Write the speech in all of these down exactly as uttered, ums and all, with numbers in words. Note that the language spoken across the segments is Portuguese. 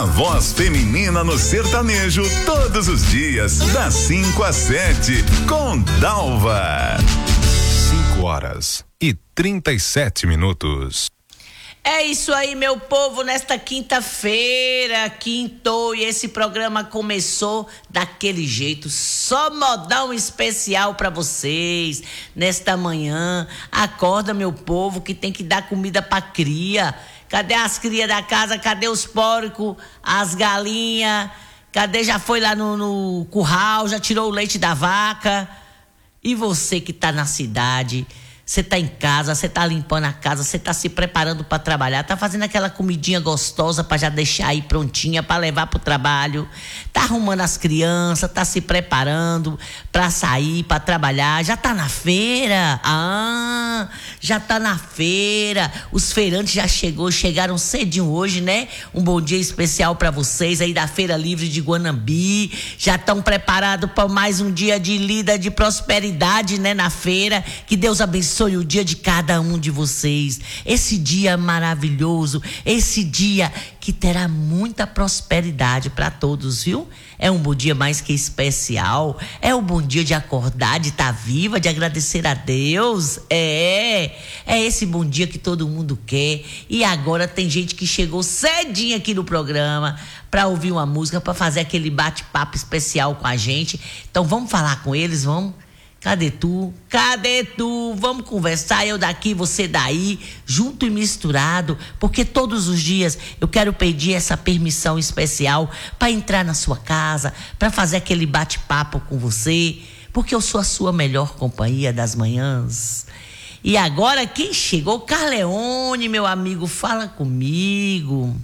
A voz feminina no sertanejo, todos os dias, das cinco às sete, com Dalva. cinco horas e trinta e sete minutos. É isso aí, meu povo, nesta quinta-feira, quintou, e esse programa começou daquele jeito, só modão especial pra vocês, nesta manhã. Acorda, meu povo, que tem que dar comida pra cria. Cadê as crias da casa? Cadê os porcos, as galinhas? Cadê? Já foi lá no, no curral, já tirou o leite da vaca? E você que tá na cidade, você tá em casa, você tá limpando a casa, você tá se preparando para trabalhar, tá fazendo aquela comidinha gostosa para já deixar aí prontinha para levar pro trabalho, tá arrumando as crianças, tá se preparando para sair, para trabalhar, já tá na feira, ah, já tá na feira, os feirantes já chegou, chegaram cedinho hoje, né? Um bom dia especial para vocês aí da Feira Livre de Guanambi, já estão preparados para mais um dia de lida, de prosperidade, né? Na feira, que Deus abençoe o dia de cada um de vocês, esse dia maravilhoso, esse dia que terá muita prosperidade para todos, viu? É um bom dia mais que especial, é um bom dia de acordar, de estar viva, de agradecer a Deus, é, é esse bom dia que todo mundo quer. E agora tem gente que chegou cedinho aqui no programa para ouvir uma música, para fazer aquele bate-papo especial com a gente. Então vamos falar com eles, vamos. Cadê tu? Cadê tu? Vamos conversar, eu daqui, você daí, junto e misturado, porque todos os dias eu quero pedir essa permissão especial para entrar na sua casa, para fazer aquele bate-papo com você, porque eu sou a sua melhor companhia das manhãs. E agora quem chegou? Carleone, meu amigo, fala comigo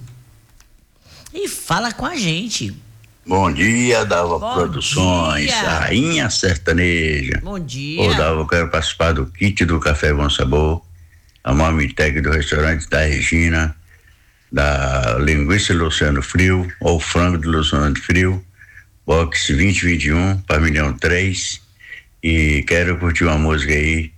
e fala com a gente. Bom dia, Dalva Bom Produções, dia. a Rainha Sertaneja. Bom dia. Ô, Dalva, eu quero participar do kit do Café Bom Sabor, a marmitex do restaurante da Regina, da linguiça Luciano Frio, ou frango de Luciano Frio, box vinte vinte e um, pavilhão três, e quero curtir uma música aí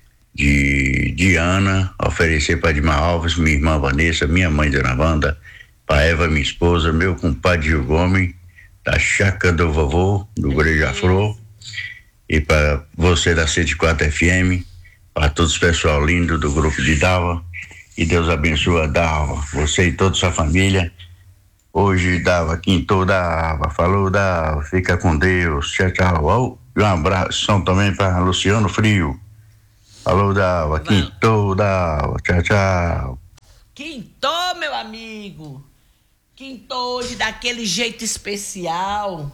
de Diana, oferecer para Dimar Alves, minha irmã Vanessa, minha mãe Dona Wanda, para Eva, minha esposa, meu compadre Gil Gomes, da Chácara do Vovô, do Igreja Flor, e para você da cento e quatro F M, para todos o pessoal lindo do grupo de Dalva, e Deus abençoe a Dalva, você e toda a sua família. Hoje Dalva, quintou Dalva, falou Dalva, fica com Deus, tchau, tchau. E um abraço também para Luciano Frio. Falou Dalva, quintou Dalva, tchau, tchau. Quintou, meu amigo. Quintou hoje daquele jeito especial.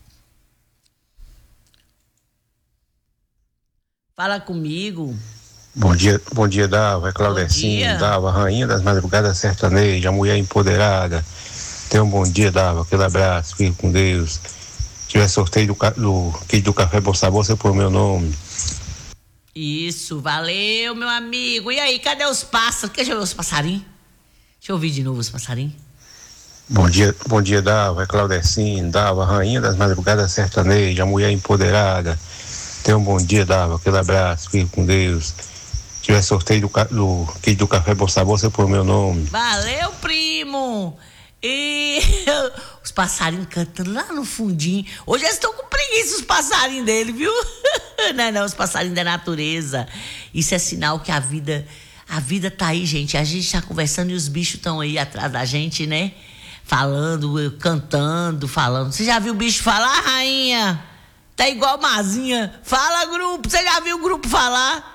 Fala comigo. Bom dia, bom dia, Dalva, é Claudecinho, Dalva, rainha das madrugadas sertanejas, mulher empoderada. Tenha um bom dia, Dalva, aquele abraço, fique com Deus. Se tiver sorteio do, do kit do Café Bom Sabor, você põe o meu nome. Isso, valeu, meu amigo. E aí, cadê os pássaros? Quer ver os passarinhos? Deixa eu ouvir de novo os passarinhos. Bom dia, bom dia, Dalva, é Claudecinho, Dalva, rainha das madrugadas sertanejas, mulher empoderada. Tenha um bom dia, Dalva, aquele abraço, fique com Deus. Se tiver sorteio do, do kit do Café Bom Sabor, você põe o meu nome. Valeu, primo. E os passarinhos cantando lá no fundinho. Hoje eles estão com preguiça, os passarinhos dele, viu? Não, não, os passarinhos da natureza. Isso é sinal que a vida, a vida tá aí, gente. A gente tá conversando e os bichos estão aí atrás da gente, né? Falando, cantando, falando. Você já viu o bicho falar, rainha? Tá igual Mazinha. Fala, grupo. Você já viu o grupo falar?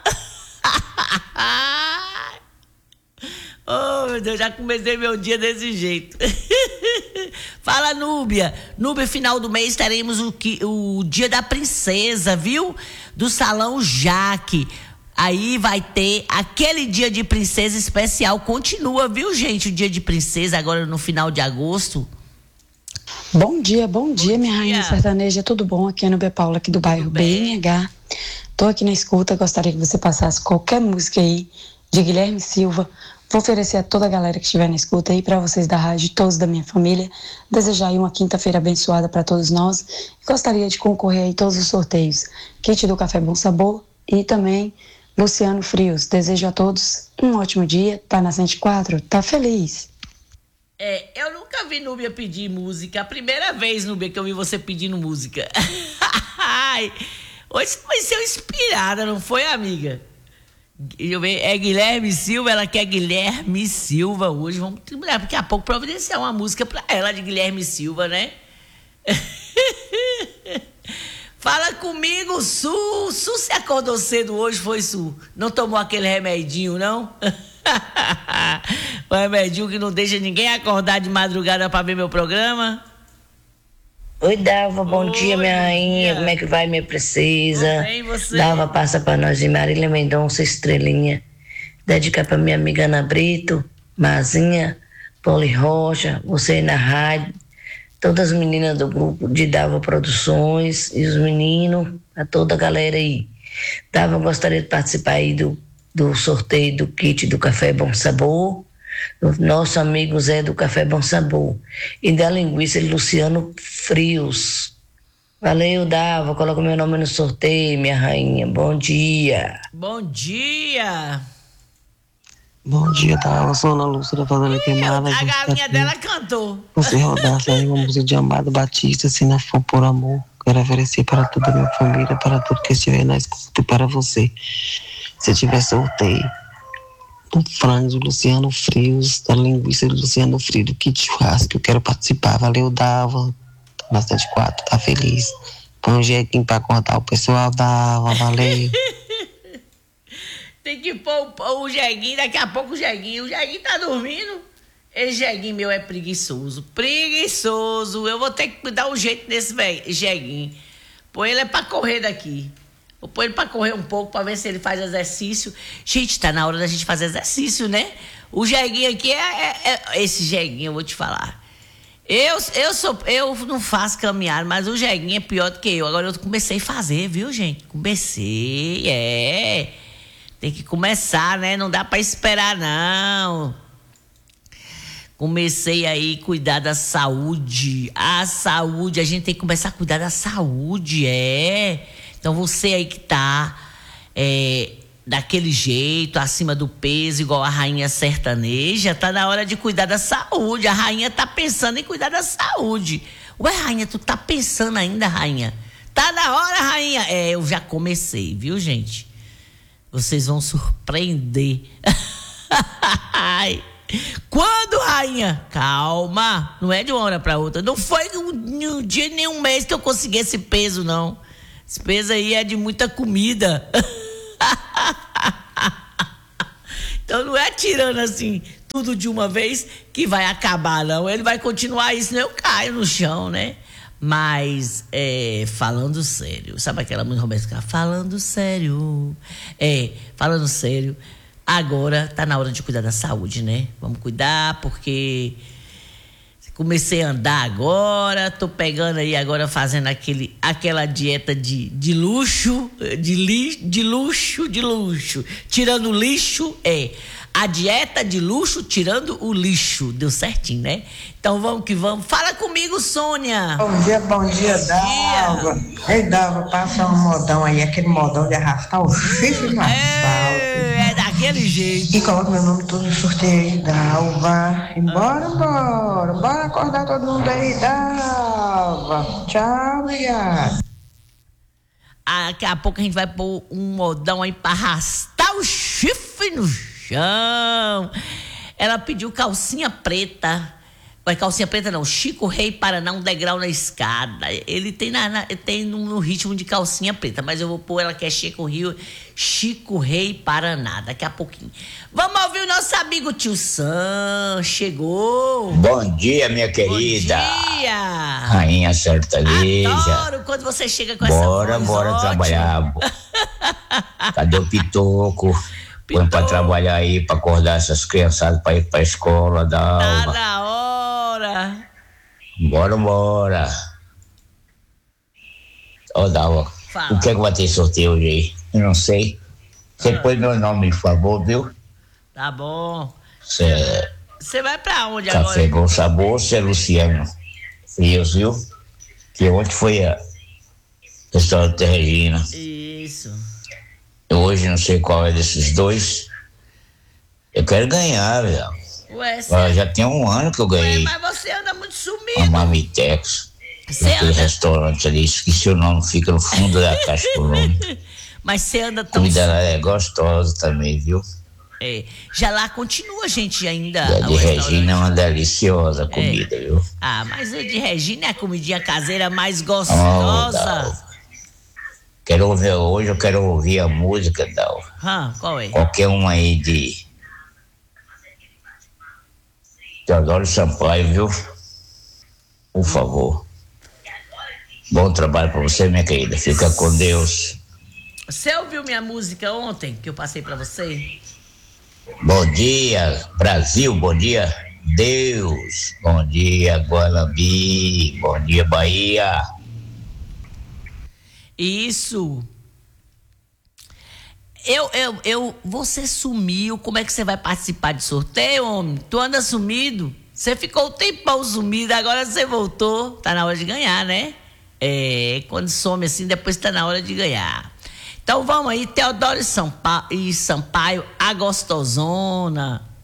Oh, meu Deus, já comecei meu dia desse jeito. Fala, Núbia. Núbia, final do mês teremos o, o dia da princesa, viu? Do Salão Jaque. Aí vai ter aquele dia de princesa especial. Continua, viu, gente? O dia de princesa agora no final de agosto. Bom dia, bom, bom dia, minha dia. rainha sertaneja. Tudo bom? Aqui é Nubia Paula, aqui do Tudo bairro bem? B N H. Tô aqui na escuta. Gostaria que você passasse qualquer música aí de Guilherme Silva. Vou oferecer a toda a galera que estiver na escuta aí, para vocês da rádio, todos da minha família. Desejar aí uma quinta-feira abençoada para todos nós. E gostaria de concorrer aí todos os sorteios. Kit do Café Bom Sabor e também Luciano Frios. Desejo a todos um ótimo dia. Tá na cento e quatro? Tá feliz? É, eu não nunca vi Núbia pedir música. A primeira vez, Núbia, que eu vi você pedindo música. Ai, hoje você foi ser inspirada, não foi, amiga? Eu ver, é Guilherme Silva, ela quer Guilherme Silva hoje. Vamos trabalhar, daqui a pouco providenciar uma música pra ela de Guilherme Silva, né? Fala comigo, Su. Su se acordou cedo hoje, foi, Su? Não tomou aquele remedinho, não? O remedinho que não deixa ninguém acordar de madrugada pra ver meu programa? Oi, Dalva, bom Oi, dia, minha rainha. dia. Como é que vai, minha princesa? Bem, você? Dalva, passa pra nós de Marília Mendonça, Estrelinha. Dedicar pra minha amiga Ana Brito, Mazinha, Poli Rocha, você aí na rádio, todas as meninas do grupo de Dalva Produções e os meninos, a toda a galera aí. Dalva, gostaria de participar aí do, do sorteio do kit do Café Bom Sabor, do nosso amigo Zé do Café Bom Sabor, e da linguiça Luciano Frios. Valeu, Dalva, coloca meu nome no sorteio, minha rainha. Bom dia. Bom dia. Bom dia, Dalva. Sou Ana Lúcia da Fazenda Queimada. A galinha dela cantou. Você rodasse aí uma música de Amado Batista, Se Não For Por Amor. Quero oferecer para toda a minha família, para tudo que estiver na escuta e para você. Se tiver sorteio do frango do Luciano Frios, da linguiça do Luciano Frios, do kit churrasco, eu quero participar. Valeu, Dalva. Tá bastante quatro, tá feliz. Põe um jeguinho pra acordar o pessoal, Dalva. Valeu. Tem que pôr o, o jeguinho, daqui a pouco o jeguinho. O jeguinho tá dormindo. Esse jeguinho meu é preguiçoso. Preguiçoso. Eu vou ter que dar um jeito nesse jeguinho. Põe ele é pra correr daqui. Vou pôr ele pra correr um pouco, pra ver se ele faz exercício. Gente, tá na hora da gente fazer exercício, né? O jeguinho aqui é, é, é... Esse jeguinho, eu vou te falar. Eu, eu, sou, eu não faço caminhar, mas o jeguinho é pior do que eu. Agora eu comecei a fazer, viu, gente? Comecei, é... Tem que começar, né? Não dá pra esperar, não. Comecei aí a cuidar da saúde. A saúde, a gente tem que começar a cuidar da saúde, é. Então você aí que tá é, daquele jeito, acima do peso, igual a rainha sertaneja, tá na hora de cuidar da saúde. A rainha tá pensando em cuidar da saúde. Ué, rainha, tu tá pensando ainda, rainha? Tá na hora, rainha? É, eu já comecei, viu, gente? Vocês vão surpreender. Quando, rainha? Calma, não é de uma hora pra outra. Não foi um, um dia nem um mês que eu consegui esse peso, não. Esse peso aí é de muita comida. Então não é tirando assim tudo de uma vez que vai acabar, não. Ele vai continuar isso, senão eu caio no chão, né? Mas, é, falando sério, sabe aquela música Roberto Carlos? Falando sério. É, falando sério, agora tá na hora de cuidar da saúde, né? Vamos cuidar, porque comecei a andar agora, tô pegando aí agora, fazendo aquele, aquela dieta de, de luxo, de, li, de luxo, de luxo. Tirando o lixo, é. A dieta de luxo, tirando o lixo. Deu certinho, né? Então vamos que vamos. Fala comigo, Sônia. Bom dia, bom dia, Dalva. Ei, Dalva, passa um modão aí, aquele modão de arrastar o chifre no asfalto. É, é daquele jeito. E coloca meu nome todo no sorteio, Dalva. E bora, bora. Bora acordar todo mundo aí, Dalva. Tchau, obrigado. Ah, daqui a pouco a gente vai pôr um modão aí pra arrastar o chifre no chão. Ela pediu calcinha preta. Mas calcinha preta não, Chico Rei Paraná, um degrau na escada. Ele tem, na, na, tem no, no ritmo de calcinha preta, mas eu vou pôr ela que é Chico Rio, Chico Rei Paraná, daqui a pouquinho. Vamos ouvir o nosso amigo Tio Sam, chegou. Bom dia, minha querida. Bom dia. Rainha sertaneja. Adoro quando você chega com bora, essa voz. Bora, bora trabalhar. Cadê o Pitoco? Pitoco. Põe pra trabalhar aí, pra acordar essas criançadas pra ir pra escola, Dalva. Tá na hora. Bora, bora. Ô, oh, Dalva, o que é que vai ter sorteio hoje aí? Eu não sei. Você ah. põe meu nome, por favor, viu? Tá bom. Você Você vai pra onde Café agora? Café Bom Sabor, você é Luciano Frios, viu? Que ontem foi a restaurante da Regina. Isso. Eu hoje não sei qual é desses dois. Eu quero ganhar, velho. Ué, cê... Já tem um ano que eu ganhei. Ué, mas você sumido. A Marmitex. Aquele restaurante ali, esqueci o nome, fica no fundo da caixa com o nome. Mas você anda tão... A comida lá é gostosa também, viu? É, já lá continua, gente, ainda. E a de Regina é uma deliciosa a comida, é. viu? Ah, mas a de Regina é a comidinha caseira mais gostosa. Oh, quero ouvir, hoje eu quero ouvir a música, Dal. Ah, qual é? Qualquer uma aí de Teodoro Sampaio, viu? Por favor. Bom trabalho pra você, minha querida. Fica com Deus. Você ouviu minha música ontem, que eu passei pra você? Bom dia, Brasil. Bom dia, Deus. Bom dia, Guanambi. Bom dia, Bahia. Isso. Eu, eu, eu, você sumiu. Como é que você vai participar de sorteio, homem? Tu anda sumido? Você ficou um tempão sumido, agora você voltou. Tá na hora de ganhar, né? É, quando some assim, depois tá na hora de ganhar. Então vamos aí, Teodoro e Sampaio, a gostosona.